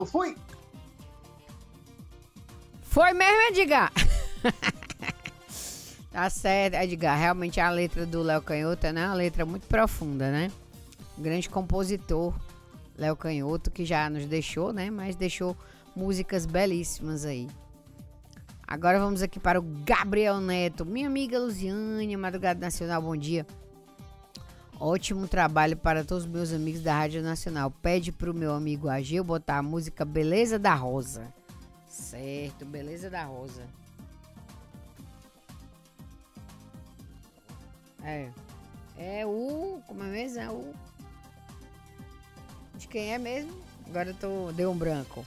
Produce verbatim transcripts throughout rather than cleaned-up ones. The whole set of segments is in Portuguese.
Fui! Foi mesmo, Edgar? Tá certo, Edgar. Realmente a letra do Léo Canhoto, né? Uma letra muito profunda, né? Um grande compositor, Léo Canhoto, que já nos deixou, né? Mas deixou músicas belíssimas aí. Agora vamos aqui para o Gabriel Neto. Minha amiga Luziane, Madrugada Nacional, bom dia. Ótimo trabalho para todos os meus amigos da Rádio Nacional. Pede pro meu amigo Ageu botar a música Beleza da Rosa. Certo, Beleza da Rosa. É. É o... Como é mesmo? É o... De quem é mesmo? Agora eu tô... Deu um branco.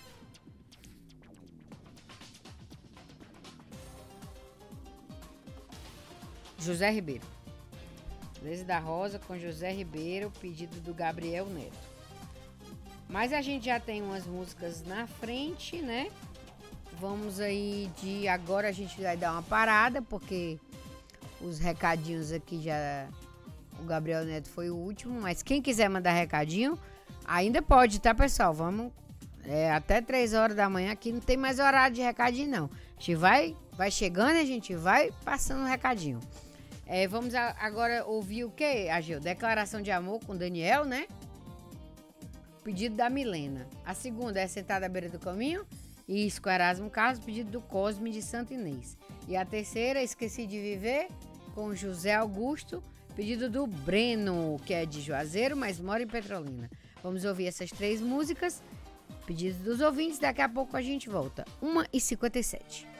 José Ribeiro. Beleza da Rosa com José Ribeiro, pedido do Gabriel Neto. Mas a gente já tem umas músicas na frente, né? Vamos aí de... Agora a gente vai dar uma parada, porque os recadinhos aqui já... O Gabriel Neto foi o último, mas quem quiser mandar recadinho, ainda pode, tá, pessoal? Vamos é, até três horas da manhã, aqui não tem mais horário de recadinho, não. A gente vai, vai chegando e a gente vai passando o recadinho. É, vamos a, agora ouvir o quê, Agil? Declaração de amor com Daniel, né? Pedido da Milena. A segunda é Sentada à Beira do Caminho. Isso, com Erasmo Carlos, pedido do Cosme de Santo Inês. E a terceira, Esqueci de Viver, com José Augusto, pedido do Breno, que é de Juazeiro, mas mora em Petrolina. Vamos ouvir essas três músicas, pedidos dos ouvintes, daqui a pouco a gente volta. uma e cinquenta e sete.